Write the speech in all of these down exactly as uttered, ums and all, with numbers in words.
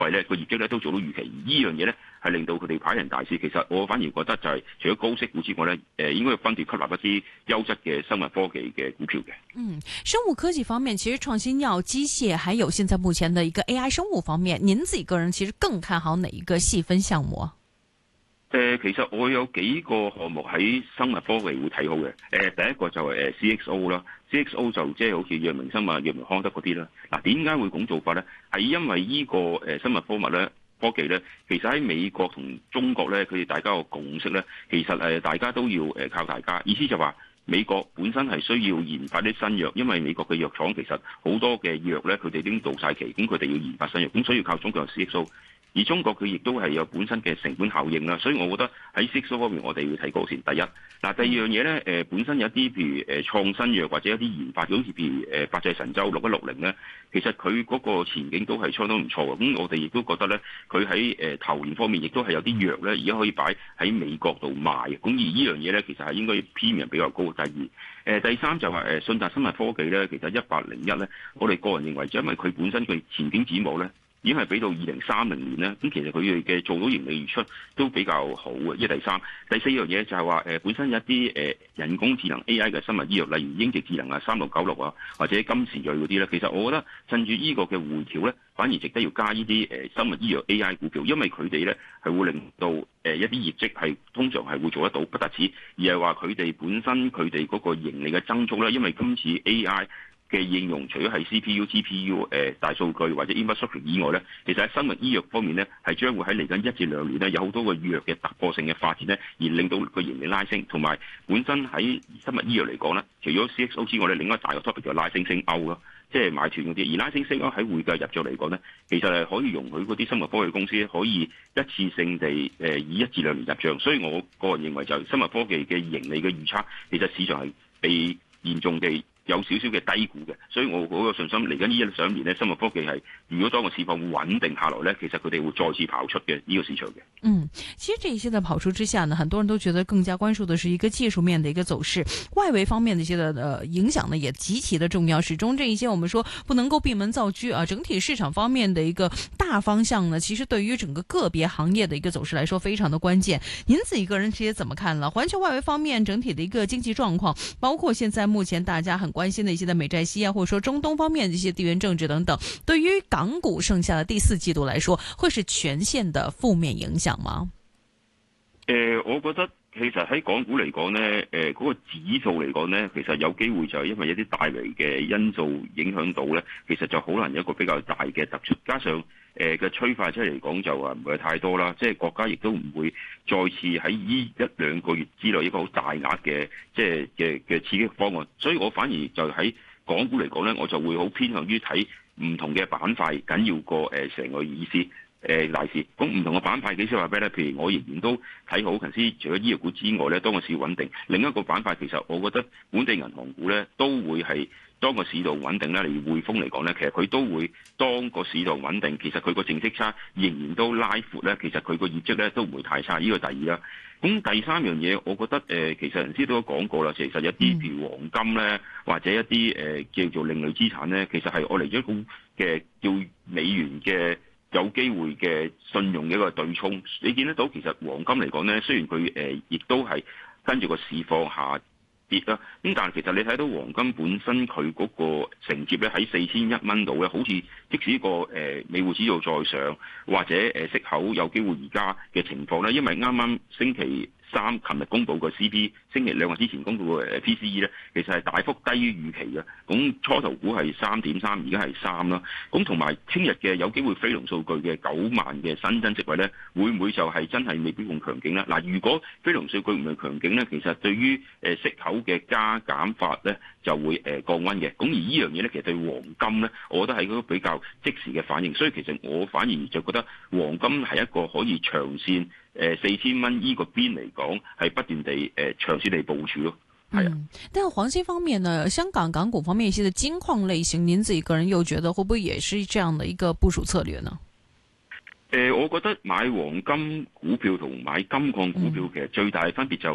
咧個業績咧都做到預期，而呢樣嘢咧係令到佢哋排人大市。其實我反而覺得就係除咗高息股之外咧，誒應該要分別吸納一啲優質嘅生物科技嘅股票嘅。 嗯，生物科技方面，其實創新藥、機械，還有現在目前的一個 A I 生物方面，您自己個人其實更看好哪一個細分項目啊？ 誒、呃，其實我有幾個項目喺生物科技會睇好嘅。誒、呃，第一個就係誒 C X O 啦，C X O 就即係好似藥明生物、藥明康德嗰啲啦。嗱，點解會咁做法咧？係因為呢個誒生物科物咧、科技咧，其實喺美國同中國咧，佢哋大家個共識咧，其實誒大家都要誒靠大家。意思就話美國本身係需要研發啲新藥，因為美國嘅藥廠其實好多嘅藥咧，佢哋已經到晒期，咁佢哋要研發新藥，咁所以要靠中國嘅 C X O。而中國佢亦都係有本身嘅成本效應啦，所以我覺得喺 C X O 方面我哋要睇高先。第一，嗱第二樣嘢咧，誒、呃、本身有一啲譬如誒創新藥或者一啲研發，好似譬如誒百濟神州六一六零咧，其實佢嗰個前景都係相當唔錯嘅。咁我哋亦都覺得咧，佢喺誒投研方面亦都係有啲藥咧，而家可以擺喺美國度賣嘅。咁而呢樣嘢咧，其實係應該 premium 比較高。第二，誒、呃、第三就係誒信達生物科技咧，其實一八零一咧，我哋個人認為，因為佢本身佢前景展望咧，已經係俾到二零三零年咧，咁其實佢哋嘅做到盈利預出都比較好嘅。一第三、第四樣嘢就係話誒本身有一啲誒人工智能 A I 嘅生物醫藥，例如英傑智能啊、三六九六啊，或者金時瑞嗰啲咧，其實我覺得趁住呢個嘅回調咧，反而值得要加呢啲誒生物醫藥 A I 股票，因為佢哋咧係會令到誒一啲業績係通常係會做得到，不特止，而係話佢哋本身佢哋嗰個盈利嘅增速咧，因為今次 A I嘅應用除咗係 C P U、G P U、誒大數據或者 infrastructure 以外咧，其實喺生物醫藥方面咧，係將會喺嚟緊一至兩年咧，有好多個藥嘅突破性嘅發展咧，而令到個盈利拉升。同埋本身喺生物醫藥嚟講咧，除咗 C X O 之外咧，另一個大嘅 topic 就係拉升升歐咯，即係買斷嗰啲。而拉升升歐喺會計入咗嚟講咧，其實係可以容許嗰啲生物科技公司可以一次性地誒以一至兩年入帳。所以我個人認為就係生物科技嘅盈利嘅預測，其實市場係被嚴重地有少少嘅低估嘅，所以我好有信心嚟緊呢一兩年咧，生物科技係如果當個市況穩定下來咧，其實佢哋會再次跑出嘅呢個市場嘅。 嗯，其實這一些的跑出之下呢，很多人都覺得更加關注的是一個技術面的一個走勢，外圍方面的一些的呃影響呢也極其的重要。始終這一些我們說不能夠閉門造車啊，整體市場方面的一個大方向呢，其實對於整個個別行業的一個走勢來說非常的關鍵。您自己個人其實怎麼看了？環球外圍方面整體的一個經濟狀況，包括現在目前大家很關心的一些的美債息啊，或者說中東方面的一些地緣政治等等，對於港股剩下的第四季度來說，會是全線的負面影響嗎？ 誒、呃，我覺得其實喺港股嚟講呢，誒、呃、嗰、那個指數嚟講呢，其實有機會就係因為一啲大圍嘅因素影響到呢，其實就好難有一個比較大嘅突出，加上誒嘅催化劑嚟講就話唔係太多啦，即係國家亦都唔會再次喺呢一兩個月之內一個好大額嘅即係嘅嘅刺激方案，所以我反而就喺港股嚟講呢，我就會好偏向於睇唔同嘅板塊緊要過誒成個意思。誒大市，咁唔同嘅板塊幾時話俾咧？譬如我仍然都睇好，頭先除咗醫藥股之外咧，當個市穩定，另一個板塊其實我覺得本地銀行股咧都會係當個市道穩定咧。例如匯豐嚟講咧，其實佢都會當個市道穩定，其實佢個淨息差仍然都拉闊咧，其實佢個業績咧都唔會太差。呢個第二啦。咁第三樣嘢，我覺得誒、呃，其實人師都講過啦，其實一啲譬如黃金咧，或者一啲誒、呃、叫做另類資產咧，其實係我嚟咗個嘅叫美元嘅。有機會嘅信用嘅一個對沖，你見得到其實黃金嚟講咧，雖然佢誒亦都係跟住個市況下跌啦，咁但係其實你睇到黃金本身佢嗰個承接咧喺四千一蚊度咧，好似即使個誒美匯指數再上，或者誒息口有機會而家嘅情況咧，因為啱啱星期三琴日公布個 C P， 星期兩日之前公布嘅 P C E 咧，其實係大幅低於預期嘅。咁初頭估係三點三，而家係三啦。咁同埋聽日嘅有機會非農數據嘅九萬嘅新增職位咧，會唔會就係真係未必咁強勁咧？嗱，如果非農數據唔係強勁咧，其實對於誒息口嘅加減法咧就會誒降溫嘅。咁而呢樣嘢咧，其實對黃金咧，我覺得係一個比較即時嘅反應。所以其實我反而就覺得黃金係一個可以長線。誒四千蚊依個邊嚟講係不斷地誒、呃、長線地部署咯，係啊、嗯。 但係黃金方面呢，香港港股方面一些的金礦類型，您自己個人又覺得會不會也是這樣的一個部署策略呢？誒、 呃，我覺得買黃金股票同買金礦股票其實最大嘅分別就係話，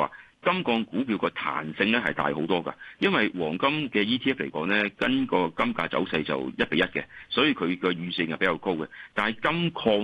金礦股票個彈性咧係大好多㗎，因為黃金嘅 E T F 嚟講咧，跟個金價走勢就一比一嘅，所以佢個預性係比較高嘅。但係金礦